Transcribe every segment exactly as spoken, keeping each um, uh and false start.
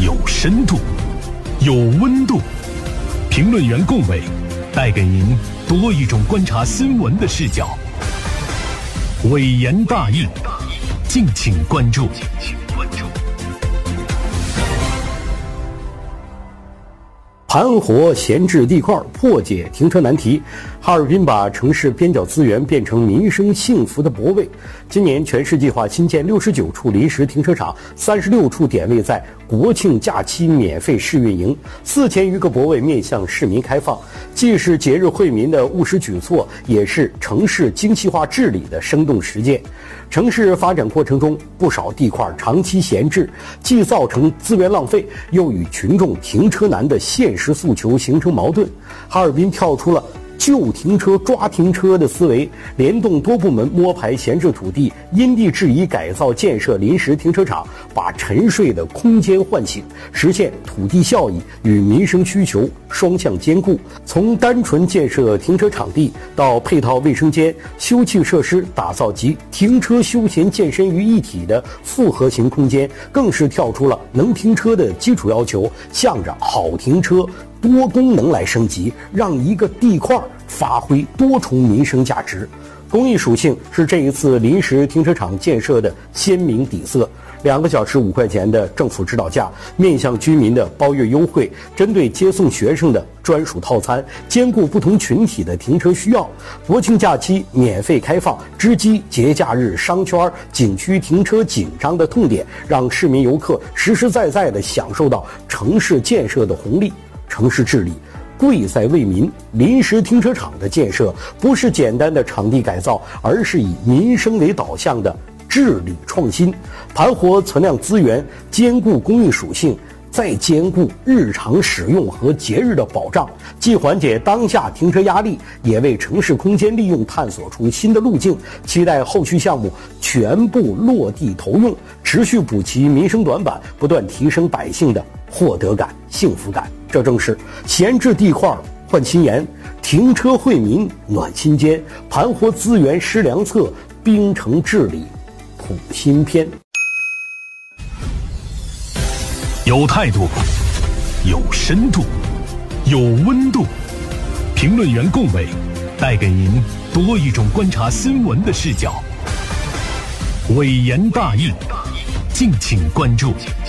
有深度，有温度。评论员共伟带给您多一种观察新闻的视角。伟言大义，敬请关注。 盘活闲置地块，破解停车难题。哈尔滨把城市边角资源变成民生幸福的泊位。今年全市计划新建六十九处临时停车场，三十六处点位在国庆假期免费试运营，四千余个泊位面向市民开放。既是节日惠民的务实举措，也是城市精细化治理的生动实践。城市发展过程中，不少地块长期闲置，既造成资源浪费，又与群众停车难的现实诉求形成矛盾。哈尔滨跳出了就停车抓停车的思维，联动多部门摸排闲置土地，因地制宜改造建设临时停车场，把沉睡的空间唤醒，实现土地效益与民生需求双向兼顾。从单纯建设停车场地到配套卫生间、休憩设施，打造集停车休闲健身于一体的复合型空间，更是跳出了能停车的基础要求，向着好停车多功能来升级，让一个地块发挥多重民生价值。公益属性是这一次临时停车场建设的鲜明底色。两个小时五块钱的政府指导价，面向居民的包月优惠，针对接送学生的专属套餐，兼顾不同群体的停车需要。国庆假期免费开放，直击节假日商圈、景区停车紧张的痛点，让市民游客实实在在地享受到城市建设的红利。城市治理贵在为民，临时停车场的建设不是简单的场地改造，而是以民生为导向的治理创新，盘活存量资源，兼顾公益属性，再兼顾日常使用和节日的保障，既缓解当下停车压力，也为城市空间利用探索出新的路径。期待后续项目全部落地投用，持续补齐民生短板，不断提升百姓的获得感、幸福感。这正是闲置地块换新颜，停车惠民暖心间，盘活资源施良策，冰城治理谱新篇。 有态度，有深度，有温度。评论员共伟带给您多一种观察新闻的视角。伟言大义，敬请关注。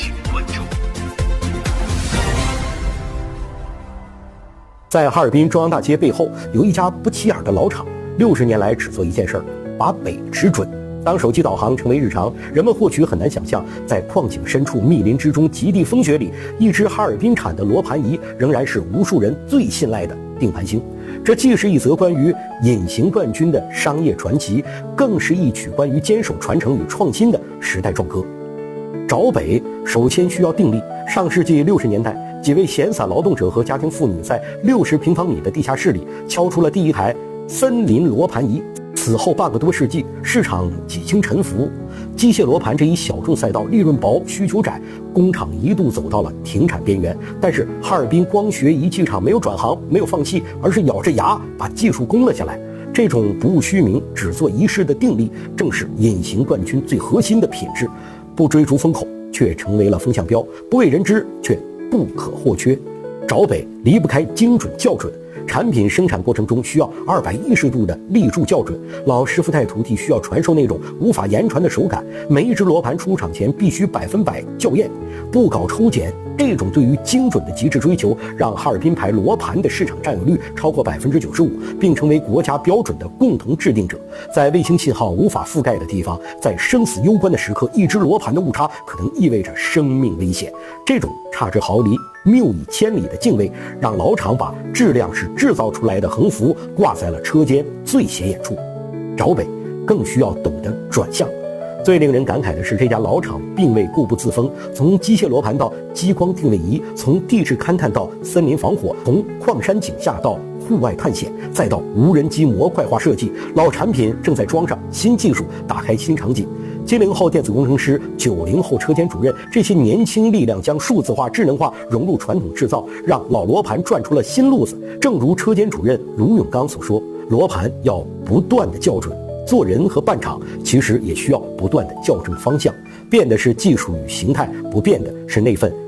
在哈尔滨中央大街背后有一家不起眼的老厂，六十年来只做一件事儿，把北指准。当手机导航成为日常，人们或许很难想象，在矿井深处、密林之中、极地风雪里，一只哈尔滨产的罗盘仪仍然是无数人最信赖的定盘星。这既是一则关于隐形冠军的商业传奇，更是一曲关于坚守传承与创新的时代壮歌。找北首先需要定力。上世纪六十年代，几位闲散劳动者和家庭妇女在六十平方米的地下室里敲出了第一台森林罗盘仪。此后半个多世纪，市场几经沉浮，机械罗盘这一小众赛道利润薄、需求窄，工厂一度走到了停产边缘。但是哈尔滨光学仪器厂没有转行，没有放弃，而是咬着牙把技术攻了下来。这种不务虚名、只做一事的定力，正是隐形冠军最核心的品质。不追逐风口，却成为了风向标；不为人知，却不可或缺。找北离不开精准校准。产品生产过程中需要二百一十度的立柱校准，老师傅带徒弟需要传授那种无法言传的手感。每一只罗盘出厂前必须百分百校验，不搞抽检。这种对于精准的极致追求，让哈尔滨牌罗盘的市场占有率超过百分之九十五，并成为国家标准的共同制定者。在卫星信号无法覆盖的地方，在生死攸关的时刻，一只罗盘的误差可能意味着生命危险。这种差之毫厘、谬以千里的敬畏，让老厂把质量是制造出来的横幅挂在了车间最显眼处。找北更需要懂得转向。最令人感慨的是，这家老厂并未固步自封，从机械罗盘到激光定位仪，从地质勘探到森林防火，从矿山井下到户外探险，再到无人机模块化设计，老产品正在装上新技术，打开新场景。七零后电子工程师，九零后车间主任，这些年轻力量将数字化、智能化融入传统制造，让老罗盘转出了新路子。正如车间主任卢永刚所说，罗盘要不断的校准，做人和办厂其实也需要不断的校正方向。变的是技术与形态，不变的是那份